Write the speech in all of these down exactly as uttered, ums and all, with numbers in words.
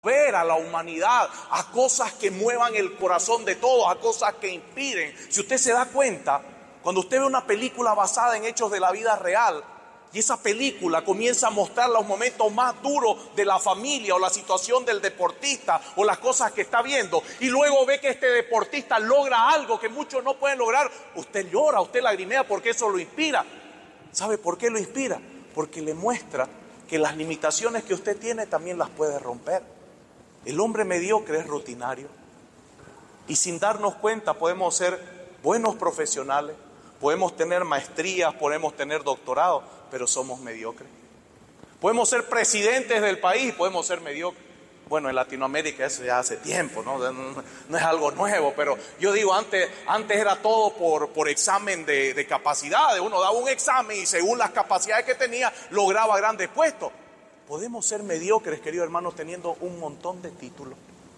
ver a la humanidad, a cosas que muevan el corazón de todos, a cosas que inspiren. Si usted se da cuenta, cuando usted ve una película basada en hechos de la vida real, y esa película comienza a mostrar los momentos más duros de la familia o la situación del deportista o las cosas que está viendo, y luego ve que este deportista logra algo que muchos no pueden lograr, usted llora, usted lagrimea porque eso lo inspira. ¿Sabe por qué lo inspira? Porque le muestra que las limitaciones que usted tiene también las puede romper. El hombre mediocre es rutinario y sin darnos cuenta podemos ser buenos profesionales, podemos tener maestrías, podemos tener doctorados, pero somos mediocres. Podemos ser presidentes del país, podemos ser mediocres. Bueno, en Latinoamérica eso ya hace tiempo, ¿no? No es algo nuevo, pero yo digo, antes, antes era todo por, por examen de, de capacidades. Uno daba un examen y según las capacidades que tenía, lograba grandes puestos. Podemos ser mediocres, queridos hermanos, teniendo un montón de títulos.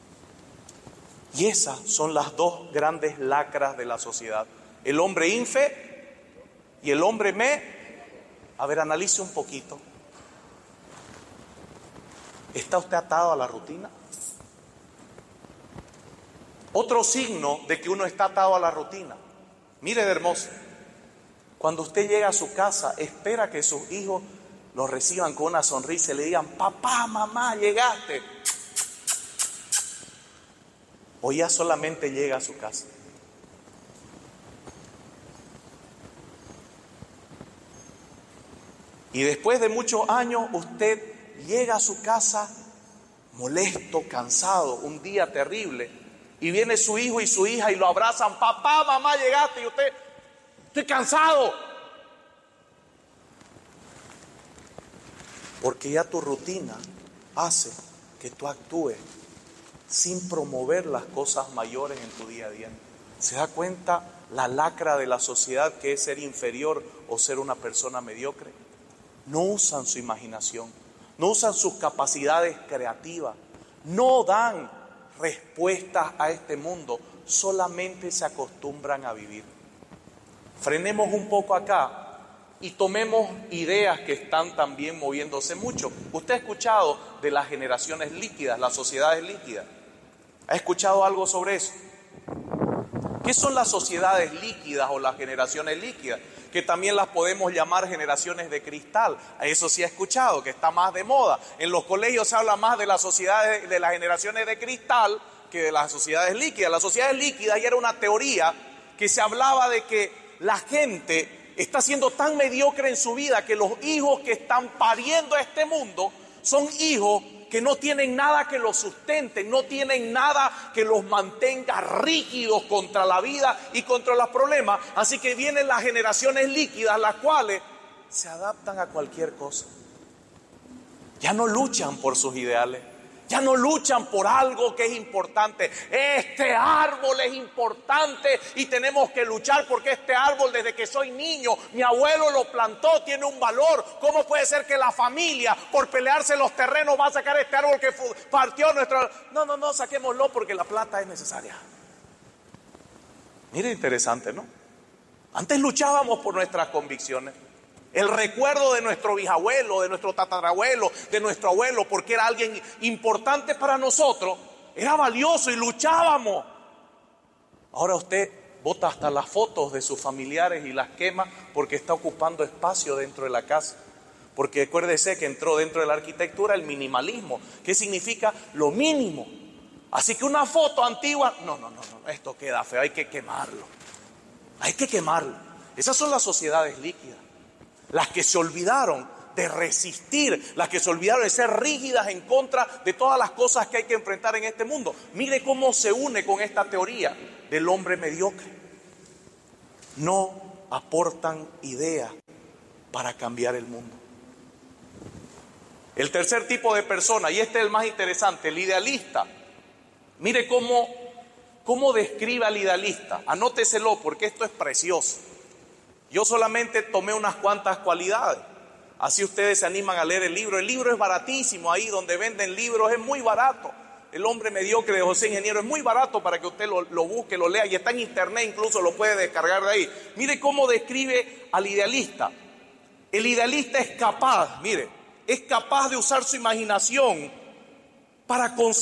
Y esas son las dos grandes lacras de la sociedad. El hombre infe y el hombre me. A ver, analice un poquito. ¿Está usted atado a la rutina? Otro signo de que uno está atado a la rutina. Mire de hermoso. Cuando usted llega a su casa, espera que sus hijos los reciban con una sonrisa y le digan: papá, mamá, llegaste. O ya solamente llega a su casa. Y después de muchos años usted llega a su casa molesto, cansado, un día terrible, y viene su hijo y su hija y lo abrazan: papá, mamá, llegaste. Y usted: estoy cansado. Porque ya tu rutina hace que tú actúes sin promover las cosas mayores en tu día a día. ¿Se da cuenta la lacra de la sociedad que es ser inferior o ser una persona mediocre? No usan su imaginación, no usan sus capacidades creativas, no dan respuestas a este mundo, solamente se acostumbran a vivir. Frenemos un poco acá y tomemos ideas que están también moviéndose mucho. Usted ha escuchado de las generaciones líquidas, las sociedades líquidas. ¿Ha escuchado algo sobre eso? ¿Qué son las sociedades líquidas o las generaciones líquidas? Que también las podemos llamar generaciones de cristal. Eso sí he escuchado, que está más de moda. En los colegios se habla más de las sociedades, de las generaciones de cristal que de las sociedades líquidas. Las sociedades líquidas ya era una teoría que se hablaba de que la gente está siendo tan mediocre en su vida que los hijos que están pariendo a este mundo son hijos que no tienen nada que los sustenten, no tienen nada que los mantenga rígidos contra la vida y contra los problemas. Así que vienen las generaciones líquidas, las cuales se adaptan a cualquier cosa. Ya no luchan por sus ideales. Ya no luchan por algo que es importante. Este árbol es importante y tenemos que luchar porque este árbol, desde que soy niño, mi abuelo lo plantó, tiene un valor. ¿Cómo puede ser que la familia, por pelearse los terrenos, va a sacar este árbol que partió nuestro... No, no, no, saquémoslo porque la plata es necesaria. Mire, interesante, ¿no? Antes luchábamos por nuestras convicciones. El recuerdo de nuestro bisabuelo, de nuestro tatarabuelo, de nuestro abuelo, porque era alguien importante para nosotros, era valioso y luchábamos. Ahora usted bota hasta las fotos de sus familiares y las quema porque está ocupando espacio dentro de la casa. Porque acuérdese que entró dentro de la arquitectura el minimalismo, que significa lo mínimo. Así que una foto antigua, no, no, no, no, esto queda feo, hay que quemarlo. Hay que quemarlo. Esas son las sociedades líquidas. Las que se olvidaron de resistir, las que se olvidaron de ser rígidas en contra de todas las cosas que hay que enfrentar en este mundo. Mire cómo se une con esta teoría del hombre mediocre. No aportan ideas para cambiar el mundo. El tercer tipo de persona, y este es el más interesante, el idealista. Mire cómo, cómo describe al idealista. Anóteselo porque esto es precioso. Yo solamente tomé unas cuantas cualidades. Así ustedes se animan a leer el libro. El libro es baratísimo, ahí donde venden libros es muy barato. El hombre mediocre de José Ingeniero es muy barato para que usted lo, lo busque, lo lea. Y está en internet, incluso lo puede descargar de ahí. Mire cómo describe al idealista. El idealista es capaz, mire, es capaz de usar su imaginación para